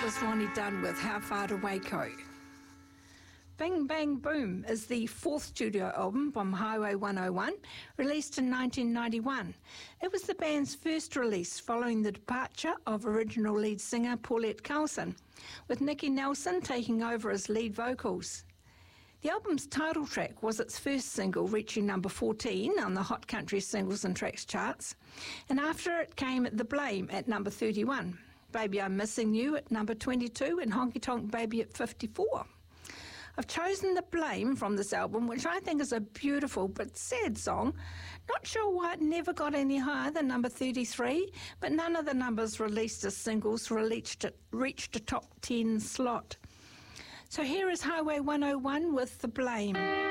was Ronnie Dunn with How Far to Waco. Bing Bang Boom is the fourth studio album from Highway 101, released in 1991. It was the band's first release following the departure of original lead singer Paulette Carlson, with Nicky Nelson taking over as lead vocals. The album's title track was its first single, reaching number 14 on the Hot Country Singles and Tracks charts, and after it came The Blame at number 31, Baby I'm Missing You at number 22, and Honky Tonk Baby at 54. I've chosen The Blame from this album, which I think is a beautiful but sad song. Not sure why it never got any higher than number 33, but none of the numbers released as singles reached a top 10 slot. So here is Highway 101 with The Blame.